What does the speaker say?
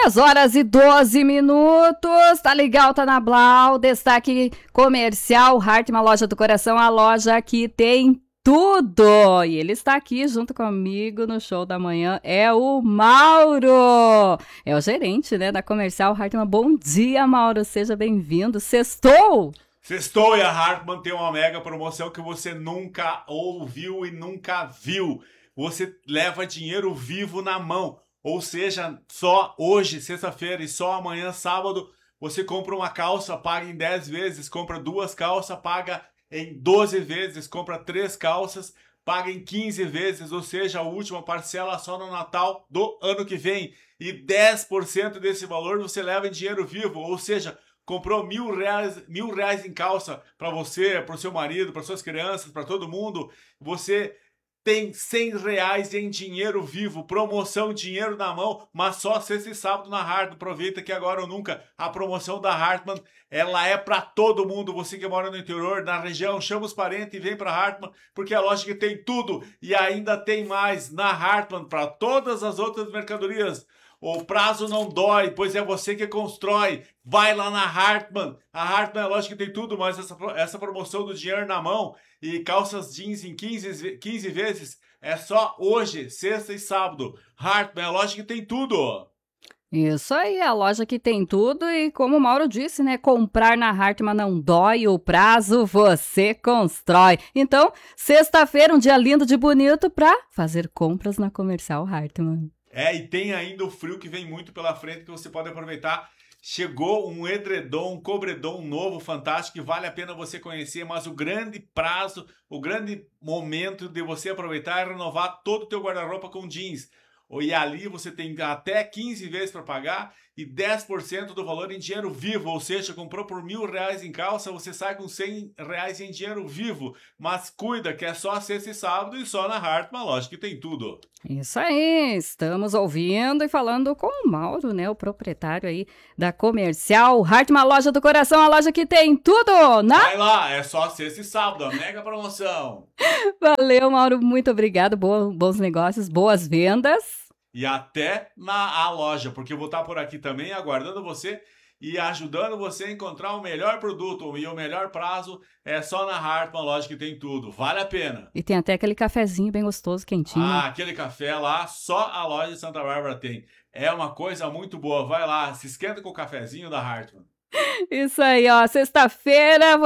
10h12, tá legal, tá na Blau, destaque comercial, Hartmann, loja do coração, a loja que tem tudo. E ele está aqui junto comigo no show da manhã, é o Mauro, é o gerente, né, da Comercial Hartmann. Bom dia, Mauro, seja bem-vindo, sextou! Sextou e a Hartmann tem uma mega promoção que você nunca ouviu e nunca viu. Você leva dinheiro vivo na mão. Ou seja, só hoje, sexta-feira, e só amanhã, sábado, você compra uma calça, paga em 10 vezes, compra 2 calças, paga em 12 vezes, compra 3 calças, paga em 15 vezes, ou seja, a última parcela só no Natal do ano que vem. E 10% desse valor você leva em dinheiro vivo, ou seja, comprou R$ 1.000 em calça para você, para o seu marido, para suas crianças, para todo mundo, você tem R$ 100 em dinheiro vivo, promoção dinheiro na mão, mas só sexta e sábado na Hartmann. Aproveita que agora ou nunca a promoção da Hartmann, ela é para todo mundo. Você que mora no interior, na região, chama os parentes e vem para Hartmann, porque é a loja que tem tudo e ainda tem mais na Hartmann para todas as outras mercadorias. O prazo não dói, pois é você que constrói. Vai lá na Hartmann. A Hartmann é a loja que tem tudo, mas essa promoção do dinheiro na mão e calças jeans em 15 vezes é só hoje, sexta e sábado. Hartmann é a loja que tem tudo. Isso aí, a loja que tem tudo e como o Mauro disse, né, comprar na Hartmann não dói, o prazo você constrói. Então, sexta-feira, um dia lindo de bonito para fazer compras na Comercial Hartmann. E tem ainda o frio que vem muito pela frente que você pode aproveitar. Chegou um edredom, um cobredom novo, fantástico, que vale a pena você conhecer, mas o grande prazo, o grande momento de você aproveitar é renovar todo o teu guarda-roupa com jeans. E ali você tem até 15 vezes para pagar e 10% do valor em dinheiro vivo, ou seja, comprou por R$ 1.000 em calça, você sai com R$ 100 em dinheiro vivo. Mas cuida que é só sexta e sábado e só na Hartmann, loja que tem tudo. Isso aí, estamos ouvindo e falando com o Mauro, né, o proprietário aí da Comercial Hartmann, loja do coração, a loja que tem tudo, né? Vai lá, é só sexta e sábado, a mega promoção. Valeu, Mauro, muito obrigado, bons negócios, boas vendas. E até na loja, porque eu vou estar por aqui também aguardando você e ajudando você a encontrar o melhor produto e o melhor prazo é só na Hartmann, loja que tem tudo. Vale a pena. E tem até aquele cafezinho bem gostoso, quentinho. Aquele café lá, só a loja de Santa Bárbara tem. É uma coisa muito boa. Vai lá, se esquenta com o cafezinho da Hartmann. Isso aí, ó, sexta-feira